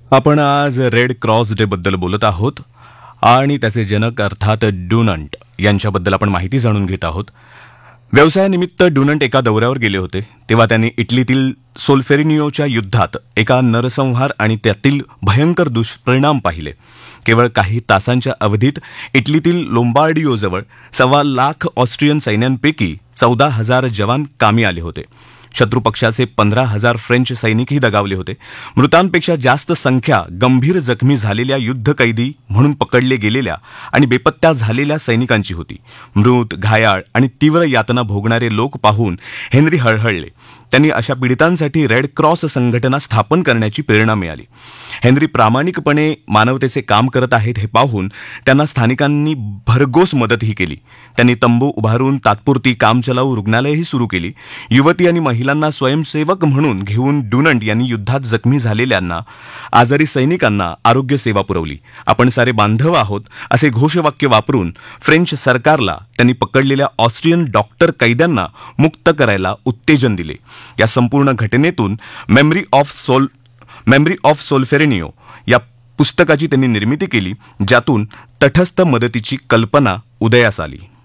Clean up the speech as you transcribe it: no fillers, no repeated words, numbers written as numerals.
आपण आज red cross day बद्दल बोलत आहोत आणि त्याचे जनक अर्थात डुनंट यांच्याबद्दल आपण माहिती जाणून घेत आहोत. व्यवसायानिमित्त डुनंट एका दौऱ्यावर गेले होते तेव्हा त्यांनी इटलीतील सोल्फेरिनियोच्या युद्धात एका नरसंहार आणि त्यातील भयंकर दुष्परिणाम पाहिले. केवळ काही तासांच्या अवधीत इटलीतील लोंबार्डियोजवळ 1.25 ऑस्ट्रियन सैन्यांपैकी 14,000 जवान कामी आले होते. शत्रुपक्षाचे 15,000 फ्रेंच सैनिकही दगावले होते. मृतांपेक्षा जास्त संख्या गंभीर जखमी झालेल्या युद्धकैदी म्हणून पकडले गेलेल्या आणि बेपत्ता झालेल्या सैनिकांची होती. मृत, घायाळ आणि तीव्र यातना भोगणारे लोक पाहून हेनरी हळहळले. त्यांनी अशा पीडितांसाठी रेड क्रॉस संघटना स्थापन करण्याची प्रेरणा मिळाली. हेनरी प्रामाणिकपणे मानवतेचे काम करत आहेत हे पाहून त्यांना स्थानिकांनी भरघोस मदतही केली. त्यांनी तंबू उभारून तात्पुरती कामचलाऊ रुग्णालयही सुरू केली. युवती आणि महिलांना स्वयंसेवक म्हणून घेऊन डुनंट यांनी युद्धात जखमी झालेल्यांना, आजारी सैनिकांना आरोग्य सेवा पुरवली. आपण सारे बांधव आहोत असे घोषवाक्य वापरून फ्रेंच सरकारला त्यांनी पकडलेल्या ऑस्ट्रियन डॉक्टर कैद्यांना मुक्त करायला उत्तेजन दिले. या संपूर्ण घटनेतून मेमरी ऑफ सोल्फेरिनियो या पुस्तकाची त्यांनी निर्मिती केली, ज्यातून तटस्थ मदतीची कल्पना उदयास आली.